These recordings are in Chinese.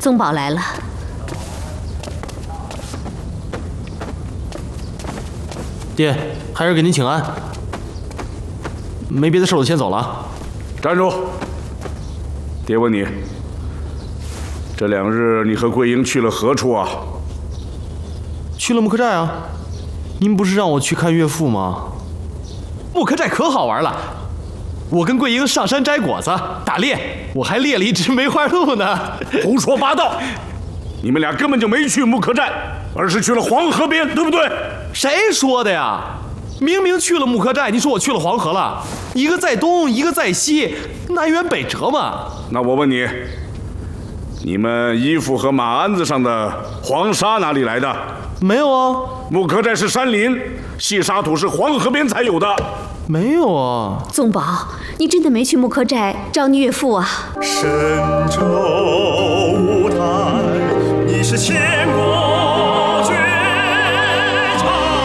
宗宝来了。 爹，还是给您请安。没别的事，我先走了。 站住！爹问你，这2日你和桂英去了何处啊？ 去了木刻寨啊。您不是让我去看岳父吗？木刻寨可好玩了。我跟桂英上山摘果子、打猎，我还猎了一只梅花鹿呢。 胡说八道！你们俩根本就没去木刻寨，而是去了黄河边，对不对？ 谁说的呀？明明去了木刻寨，你说我去了黄河了？一个在东，一个在西，南辕北辙嘛。 那我问你，你们衣服和马鞍子上的黄沙哪里来的？ 没有啊。 木刻寨是山林，细沙土是黄河边才有的。 没有啊。 宗宝，你真的没去木刻寨找你岳父啊？ 神州舞台，你是千古绝唱。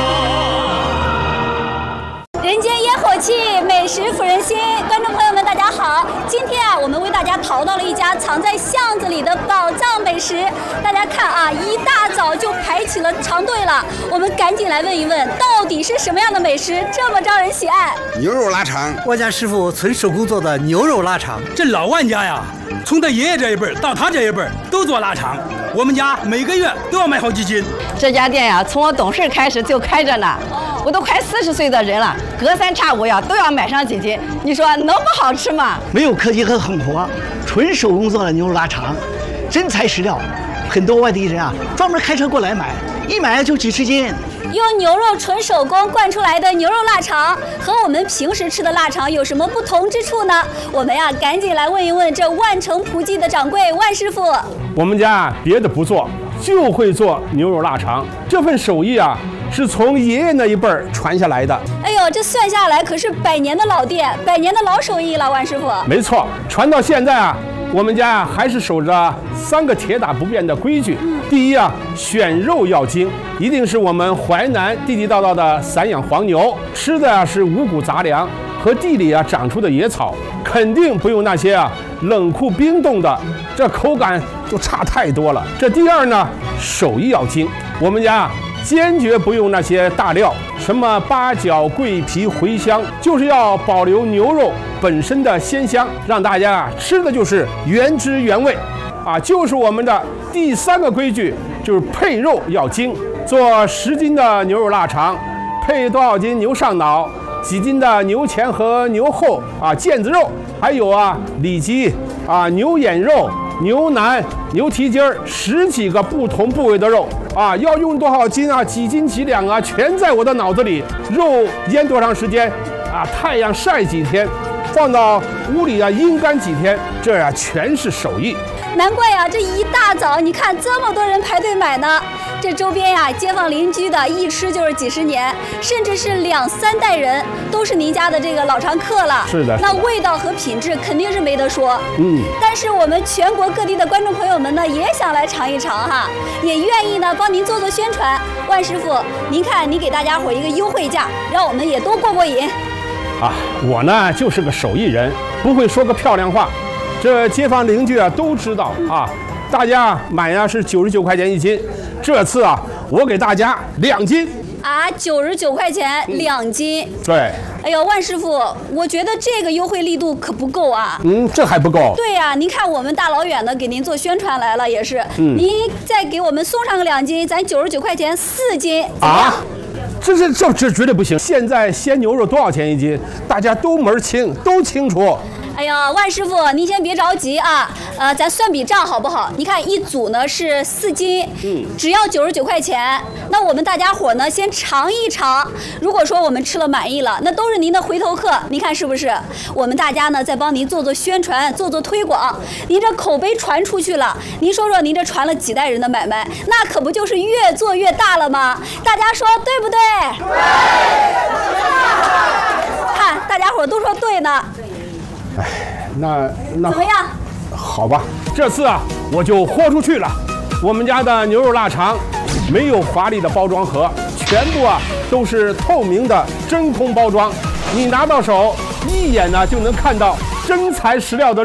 人间烟火气，美食抚人心。观众朋友们，大家好！今天啊，我们为大家淘到了一家藏在巷子里的宝藏美食。大家看啊，一大早就排起了长队了。我们赶紧来问一问，到底是什么样的美食这么招人喜爱？ 牛肉腊肠， 我家师傅纯手工做的牛肉腊肠。 这老万家呀，从他爷爷这一辈到他这一辈都做腊肠，我们家每个月都要买好几斤。 这家店呀，从我懂事开始就开着呢。我都快40岁的人了，隔3差5呀都要买上几斤，你说能不好吃吗？ 没有科技和狠活，纯手工做的牛肉腊肠，真材实料。很多外地人啊，专门开车过来买，一买就几十斤。 用牛肉纯手工灌出来的牛肉腊肠，和我们平时吃的腊肠有什么不同之处呢？我们呀，赶紧来问一问这万城仆记的掌柜万师傅。 我们家别的不做，就会做牛肉腊肠，这份手艺啊，是从爷爷那一辈传下来的。 哎呦，这算下来可是100年的老店，100年的老手艺了，万师傅。 没错，传到现在啊，我们家还是守着3个铁打不变的规矩。第一啊，选肉要精，一定是我们淮南地地道道的散养黄牛，吃的啊是五谷杂粮和地里啊长出的野草，肯定不用那些啊冷库冰冻的，这口感就差太多了。这第二呢，手艺要精，我们家坚决不用那些大料，什么八角、桂皮、茴香，就是要保留牛肉本身的鲜香，让大家啊吃的就是原汁原味，啊，就是我们的第3个规矩，就是配肉要精。做10斤的牛肉腊肠，配多少斤牛上脑，几斤的牛前和牛后啊腱子肉，还有啊里脊啊牛眼肉、牛腩、牛蹄筋儿，10几个不同部位的肉啊，要用多少斤啊，几斤几两啊，全在我的脑子里。肉腌多长时间啊，太阳晒几天，放到屋里啊阴干几天，这呀全是手艺。 难怪呀，这一大早你看这么多人排队买呢。这周边呀，街坊邻居的一吃就是几十年，甚至是2、3代人都是您家的这个老常客了。 是的， 那味道和品质肯定是没得说。但是我们全国各地的观众朋友们呢，也想来尝一尝哈，也愿意呢帮您做宣传。万师傅，您看您给大家伙一个优惠价，让我们也都过过瘾。 啊，我呢就是个手艺人，不会说个漂亮话，这街坊邻居啊都知道啊。大家买呀是99块钱1斤，这次啊我给大家2斤啊，99块钱2斤。 对。 哎呦，万师傅，我觉得这个优惠力度可不够啊。 这还不够。 对呀，您看我们大老远的给您做宣传来了，也是。您再给我们送上个2斤，咱99块钱4斤啊。 这绝对不行！现在鲜牛肉多少钱1斤？大家都门清，都清楚。 哎呀，万师傅，您先别着急啊，咱算笔账好不好？你看一组呢是4斤，只要99块钱。那我们大家伙呢先尝一尝，如果说我们吃了满意了，那都是您的回头客，您看是不是？我们大家呢再帮您做宣传，做推广，您这口碑传出去了，您说说您这传了几代人的买卖，那可不就是越做越大了吗？大家说对不对？对。看大家伙都说对呢。 哎，那怎么样？ 好吧，这次啊我就豁出去了。我们家的牛肉腊肠没有华丽的包装盒，全部啊都是透明的真空包装，你拿到手一眼呢就能看到真材实料的